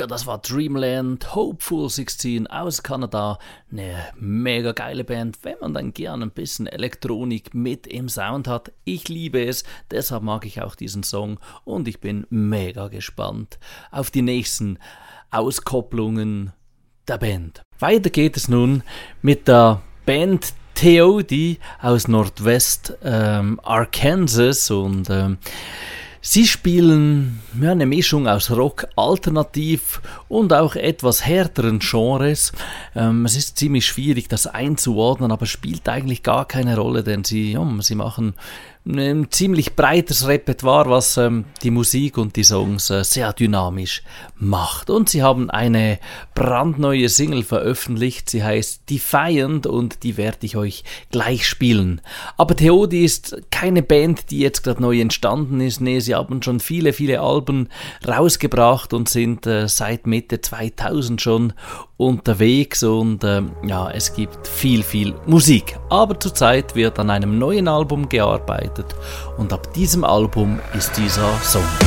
Ja, das war Dreamland, Hopeful 16 aus Kanada. Eine mega geile Band, wenn man dann gerne ein bisschen Elektronik mit im Sound hat. Ich liebe es, deshalb mag ich auch diesen Song und ich bin mega gespannt auf die nächsten Auskopplungen der Band. Weiter geht es nun mit der Band Theody aus Nordwest Arkansas und sie spielen eine Mischung aus Rock, Alternativ und auch etwas härteren Genres. Es ist ziemlich schwierig, das einzuordnen, aber spielt eigentlich gar keine Rolle, denn sie machen ein ziemlich breites Repertoire, was die Musik und die Songs sehr dynamisch macht. Und sie haben eine brandneue Single veröffentlicht, sie heißt Defiant und die werde ich euch gleich spielen. Aber Theody ist keine Band, die jetzt gerade neu entstanden ist. Nee, sie haben schon viele Alben rausgebracht und sind seit Mitte 2000 schon unterwegs und es gibt viel Musik. Aber zurzeit wird an einem neuen Album gearbeitet und ab diesem Album ist dieser Song.